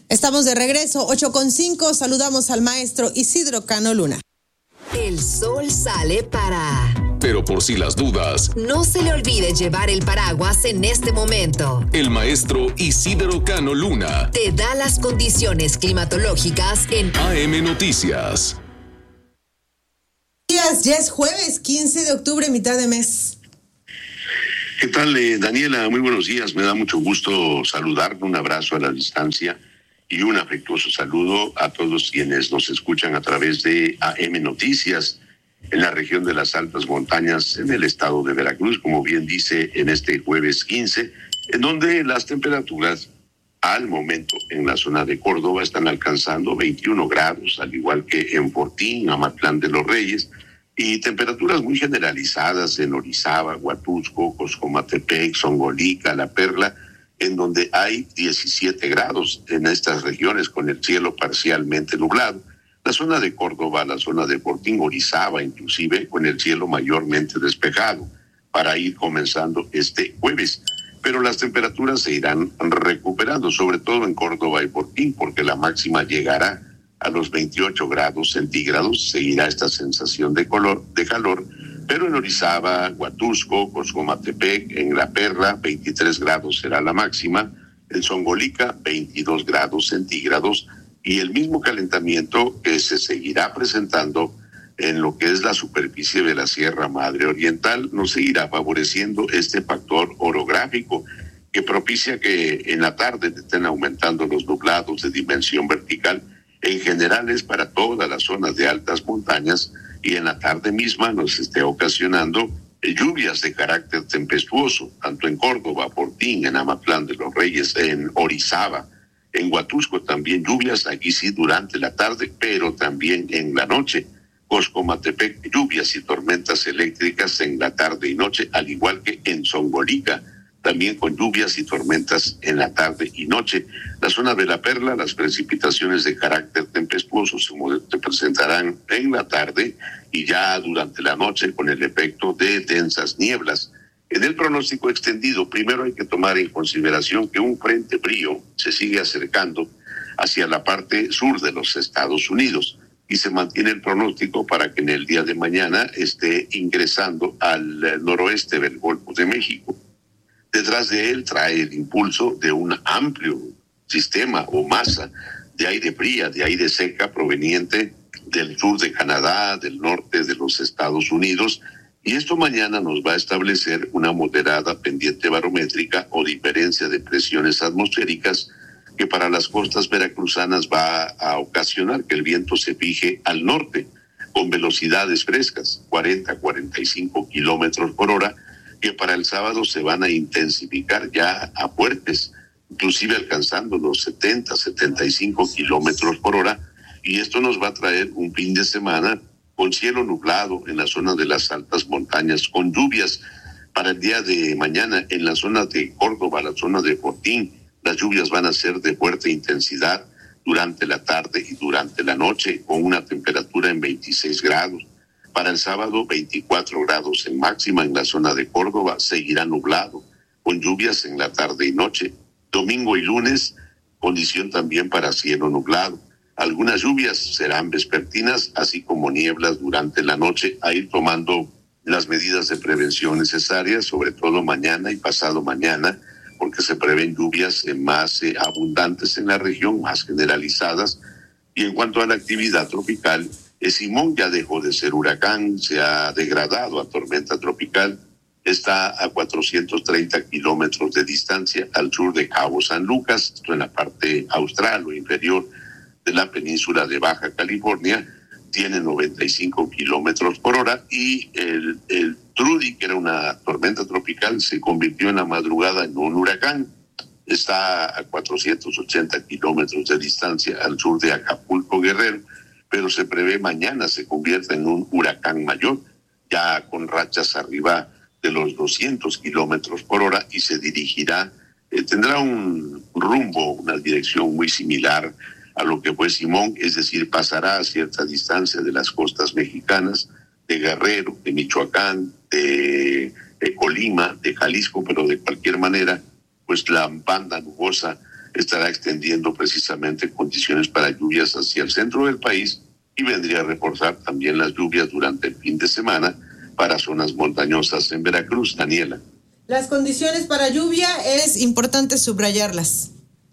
Estamos de regreso, 8:05. Saludamos al maestro Isidro Cano Luna. El sol sale para... Pero por si las dudas, no se le olvide llevar el paraguas en este momento. El maestro Isidro Cano Luna te da las condiciones climatológicas en AM Noticias. Ya es jueves 15 de octubre, mitad de mes. ¿Qué tal, Daniela? Muy buenos días. Me da mucho gusto saludarte. Un abrazo a la distancia y un afectuoso saludo a todos quienes nos escuchan a través de AM Noticias en la región de las altas montañas en el estado de Veracruz, como bien dice, en este jueves 15, en donde las temperaturas al momento en la zona de Córdoba están alcanzando 21 grados, al igual que en Fortín, Amatlán de los Reyes, y temperaturas muy generalizadas en Orizaba, Huatusco, Coscomatepec, Zongolica, La Perla, en donde hay 17 grados en estas regiones con el cielo parcialmente nublado. La zona de Córdoba, la zona de Fortín, Orizaba, inclusive con el cielo mayormente despejado para ir comenzando este jueves. Pero las temperaturas se irán recuperando, sobre todo en Córdoba y Fortín, porque la máxima llegará a los 28 grados centígrados, seguirá esta sensación de calor, pero en Orizaba, Huatusco, Coscomatepec, en La Perla, 23 grados será la máxima, en Zongolica, 22 grados centígrados, y el mismo calentamiento que se seguirá presentando en lo que es la superficie de la Sierra Madre Oriental nos seguirá favoreciendo este factor orográfico que propicia que en la tarde estén aumentando los nublados de dimensión vertical. En general es para todas las zonas de altas montañas y en la tarde misma nos esté ocasionando lluvias de carácter tempestuoso, tanto en Córdoba, Fortín, en Amatlán de los Reyes, en Orizaba, en Huatusco también lluvias, aquí sí durante la tarde, pero también en la noche. Coscomatepec, lluvias y tormentas eléctricas en la tarde y noche, al igual que en Zongolica, también con lluvias y tormentas en la tarde y noche. La zona de La Perla, las precipitaciones de carácter tempestuoso se presentarán en la tarde y ya durante la noche con el efecto de densas nieblas. En el pronóstico extendido, primero hay que tomar en consideración que un frente frío se sigue acercando hacia la parte sur de los Estados Unidos y se mantiene el pronóstico para que en el día de mañana esté ingresando al noroeste del Golfo de México. Detrás de él trae el impulso de un amplio sistema o masa de aire fría, de aire seca proveniente del sur de Canadá, del norte de los Estados Unidos, y esto mañana nos va a establecer una moderada pendiente barométrica o diferencia de presiones atmosféricas que para las costas veracruzanas va a ocasionar que el viento se fije al norte con velocidades frescas, 40-45 kilómetros por hora, que para el sábado se van a intensificar ya a fuertes, inclusive alcanzando los 70-75 kilómetros por hora, y esto nos va a traer un fin de semana con cielo nublado en la zona de las altas montañas, con lluvias para el día de mañana en la zona de Córdoba, la zona de Fortín. Las lluvias van a ser de fuerte intensidad durante la tarde y durante la noche, con una temperatura en 26 grados. Para el sábado, 24 grados en máxima en la zona de Córdoba, seguirá nublado, con lluvias en la tarde y noche. Domingo y lunes, condición también para cielo nublado. Algunas lluvias serán vespertinas, así como nieblas durante la noche, a ir tomando las medidas de prevención necesarias, sobre todo mañana y pasado mañana, porque se prevén lluvias más abundantes en la región, más generalizadas. Y en cuanto a la actividad tropical, Simón ya dejó de ser huracán, se ha degradado a tormenta tropical, está a 430 kilómetros de distancia al sur de Cabo San Lucas, esto en la parte austral o inferior de la península de Baja California, tiene 95 kilómetros por hora, y el Trudy, que era una tormenta tropical, se convirtió en la madrugada en un huracán. Está a 480 kilómetros de distancia al sur de Acapulco, Guerrero, pero se prevé mañana se convierta en un huracán mayor, ya con rachas arriba de los 200 kilómetros por hora, y se dirigirá, tendrá un rumbo, una dirección muy similar a lo que fue Simón, es decir, pasará a cierta distancia de las costas mexicanas, de Guerrero, de Michoacán, de Colima, de Jalisco, pero de cualquier manera, pues la banda nubosa estará extendiendo precisamente condiciones para lluvias hacia el centro del país y vendría a reforzar también las lluvias durante el fin de semana para zonas montañosas en Veracruz. Daniela. Las condiciones para lluvia es importante subrayarlas.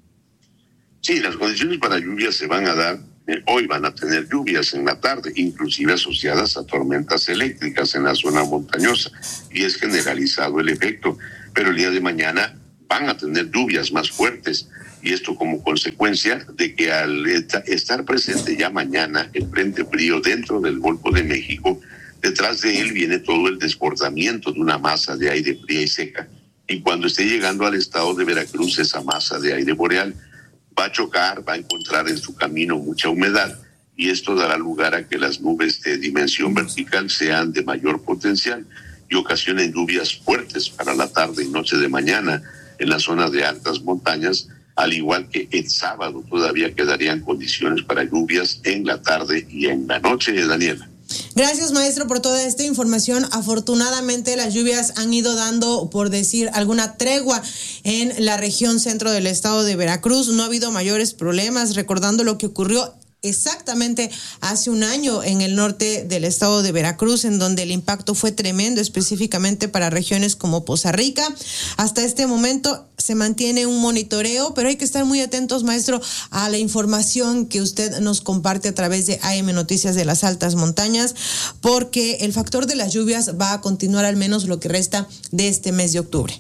Sí, las condiciones para lluvia se van a dar. Hoy van a tener lluvias en la tarde, inclusive asociadas a tormentas eléctricas en la zona montañosa, y es generalizado el efecto. Pero el día de mañana van a tener lluvias más fuertes, y esto como consecuencia de que al estar presente ya mañana el frente frío dentro del Golfo de México, detrás de él viene todo el desbordamiento de una masa de aire fría y seca. Y cuando esté llegando al estado de Veracruz esa masa de aire boreal, va a chocar, va a encontrar en su camino mucha humedad, y esto dará lugar a que las nubes de dimensión vertical sean de mayor potencial y ocasionen lluvias fuertes para la tarde y noche de mañana en la zona de altas montañas, al igual que el sábado todavía quedarían condiciones para lluvias en la tarde y en la noche, Daniela. Gracias, maestro, por toda esta información. Afortunadamente las lluvias han ido dando, por decir, alguna tregua en la región centro del estado de Veracruz. No ha habido mayores problemas, recordando lo que ocurrió exactamente hace un año en el norte del estado de Veracruz, en donde el impacto fue tremendo, específicamente para regiones como Poza Rica. Hasta este momento se mantiene un monitoreo, pero hay que estar muy atentos, maestro, a la información que usted nos comparte a través de AM Noticias de las Altas Montañas, porque el factor de las lluvias va a continuar al menos lo que resta de este mes de octubre.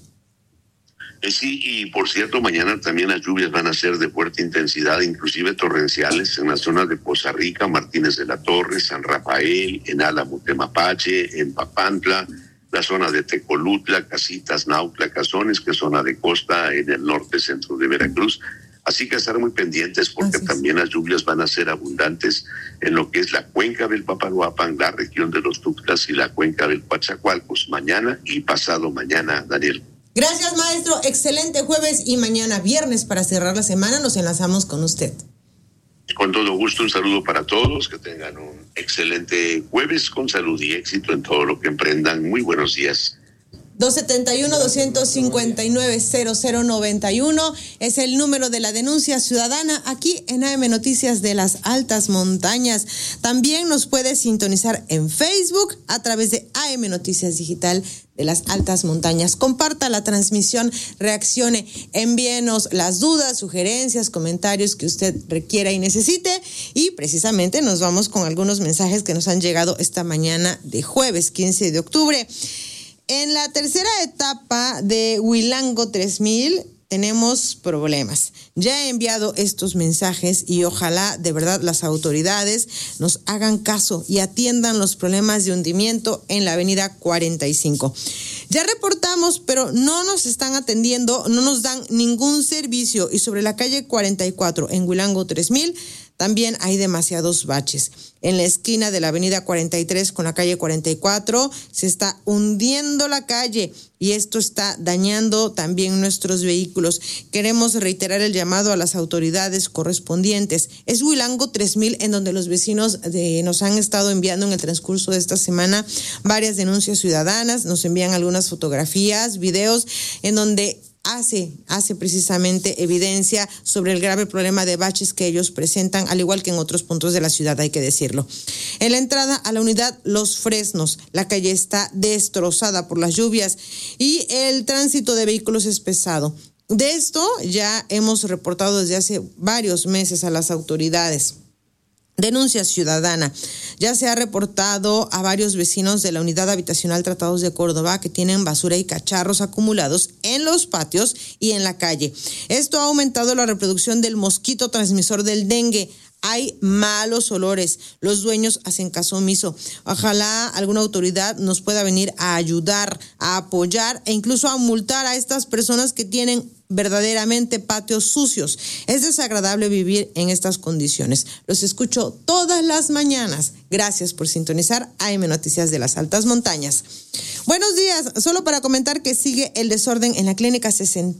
Sí, y por cierto, mañana también las lluvias van a ser de fuerte intensidad, inclusive torrenciales, en las zonas de Poza Rica, Martínez de la Torre, San Rafael, en Álamo, Temapache, en Papantla, la zona de Tecolutla, Casitas, Nautla, Cazones, que es zona de costa en el norte centro de Veracruz. Así que estar muy pendientes, porque también las lluvias van a ser abundantes en lo que es la cuenca del Papaloapan, la región de los Tuxtlas y la cuenca del Coatzacoalcos, mañana y pasado mañana, Daniel. Gracias, maestro. Excelente jueves, y mañana viernes, para cerrar la semana, nos enlazamos con usted. Con todo gusto, un saludo para todos, que tengan un excelente jueves con salud y éxito en todo lo que emprendan. Muy buenos días. 271-259-0091 es el número de la denuncia ciudadana aquí en AM Noticias de las Altas Montañas. También nos puede sintonizar en Facebook a través de AM Noticias Digital de las Altas Montañas. Comparta la transmisión, reaccione, envíenos las dudas, sugerencias, comentarios que usted requiera y necesite, y precisamente nos vamos con algunos mensajes que nos han llegado esta mañana de jueves 15 de octubre. En la tercera etapa de Huilango 3000 tenemos problemas. Ya he enviado estos mensajes y ojalá de verdad las autoridades nos hagan caso y atiendan los problemas de hundimiento en la avenida 45. Ya reportamos, pero no nos están atendiendo, no nos dan ningún servicio, y sobre la calle 44 en Huilango 3000 también hay demasiados baches. En la esquina de la avenida 43 con la calle 44 se está hundiendo la calle, y esto está dañando también nuestros vehículos. Queremos reiterar el llamado a las autoridades correspondientes. Es Huilango 3000 en donde los vecinos nos han estado enviando en el transcurso de esta semana varias denuncias ciudadanas, nos envían algunas fotografías, videos en donde hace precisamente evidencia sobre el grave problema de baches que ellos presentan, al igual que en otros puntos de la ciudad, hay que decirlo. En la entrada a la unidad Los Fresnos, la calle está destrozada por las lluvias y el tránsito de vehículos es pesado. De esto ya hemos reportado desde hace varios meses a las autoridades. Denuncia ciudadana. Ya se ha reportado a varios vecinos de la unidad habitacional Tratados de Córdoba que tienen basura y cacharros acumulados en los patios y en la calle. Esto ha aumentado la reproducción del mosquito transmisor del dengue. Hay malos olores, los dueños hacen caso omiso. Ojalá alguna autoridad nos pueda venir a ayudar, a apoyar e incluso a multar a estas personas que tienen verdaderamente patios sucios. Es desagradable vivir en estas condiciones. Los escucho todas las mañanas. Gracias por sintonizar AM Noticias de las Altas Montañas. Buenos días. Solo para comentar que sigue el desorden en la clínica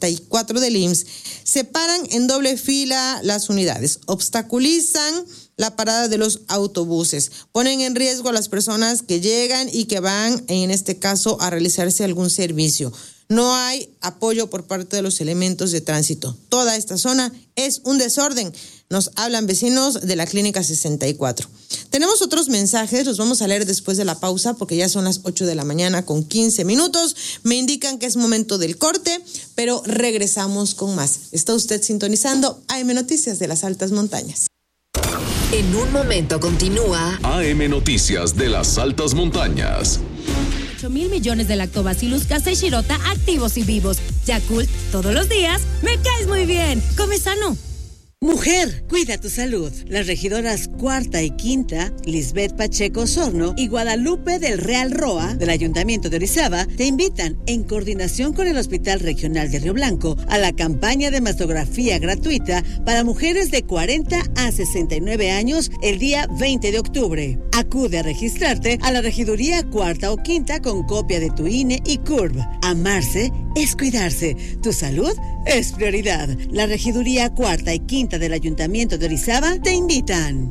64 del IMSS. Se paran en doble fila las unidades, obstaculizan la parada de los autobuses, ponen en riesgo a las personas que llegan y que van, en este caso, a realizarse algún servicio. No hay apoyo por parte de los elementos de tránsito. Toda esta zona es un desorden. Nos hablan vecinos de la Clínica 64. Tenemos otros mensajes, los vamos a leer después de la pausa porque ya son las 8 de la mañana con 15 minutos. Me indican que es momento del corte, pero regresamos con más. Está usted sintonizando AM Noticias de las Altas Montañas. En un momento continúa AM Noticias de las Altas Montañas. 8,000 millones de Lactobacillus casei shirota activos y vivos. Yakult, todos los días, me caes muy bien. Come sano. Mujer, cuida tu salud. Las regidoras cuarta y quinta, Lisbeth Pacheco Osorno y Guadalupe del Real Roa, del Ayuntamiento de Orizaba, te invitan, en coordinación con el Hospital Regional de Río Blanco, a la campaña de mastografía gratuita para mujeres de 40 a 69 años el día 20 de octubre. Acude a registrarte a la regiduría cuarta o quinta con copia de tu INE y CURB. Amarse es cuidarse. Tu salud es prioridad. La regiduría cuarta y quinta del Ayuntamiento de Orizaba te invitan.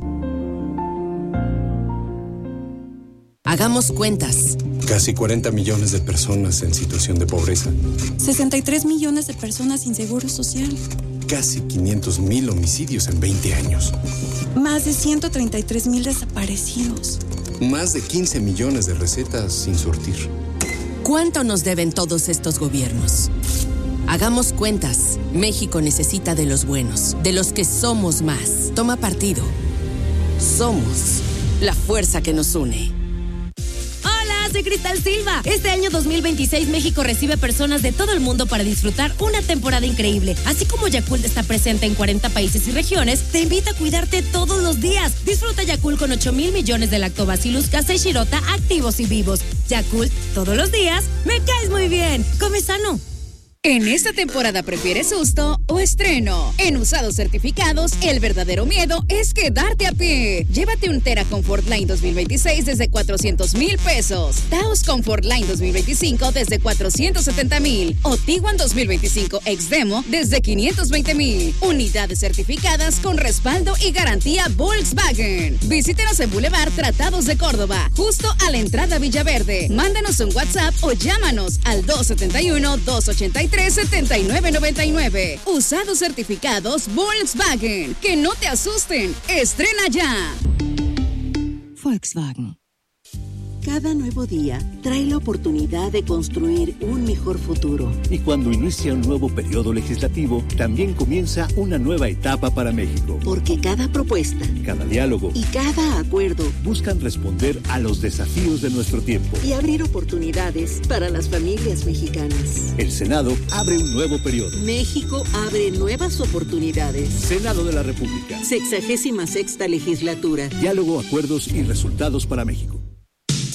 Hagamos cuentas. Casi 40 millones de personas en situación de pobreza. 63 millones de personas sin seguro social. Casi 500,000 homicidios en 20 años. Más de 133,000 desaparecidos. Más de 15 millones de recetas sin surtir. ¿Cuánto nos deben todos estos gobiernos? Hagamos cuentas. México necesita de los buenos, de los que somos más. Toma partido. Somos la fuerza que nos une. Hola, soy Cristal Silva. Este año 2026 México recibe personas de todo el mundo para disfrutar una temporada increíble. Así como Yakult está presente en 40 países y regiones, te invita a cuidarte todos los días. Disfruta Yakult con 8,000 millones de Lactobacillus casei shirota activos y vivos. Yakult, todos los días, me caes muy bien. Come sano. En esta temporada, ¿prefieres susto o estreno? En Usados Certificados, el verdadero miedo es quedarte a pie. Llévate un Tera Comfort Line 2026 desde 400,000 pesos. Taos Comfort Line 2025 desde 470,000. O Tiguan 2025 Ex Demo desde 520,000. Unidades certificadas con respaldo y garantía Volkswagen. Visítenos en Boulevard Tratados de Córdoba, justo a la entrada Villaverde. Mándanos un WhatsApp o llámanos al 271-283-7999. Usados certificados Volkswagen. Que no te asusten. Estrena ya. Volkswagen. Cada nuevo día trae la oportunidad de construir un mejor futuro. Y cuando inicia un nuevo periodo legislativo, también comienza una nueva etapa para México. Porque cada propuesta, cada diálogo y cada acuerdo buscan responder a los desafíos de nuestro tiempo y abrir oportunidades para las familias mexicanas. El Senado abre un nuevo periodo. México abre nuevas oportunidades. Senado de la República. 66ª legislatura. Diálogo, acuerdos y resultados para México.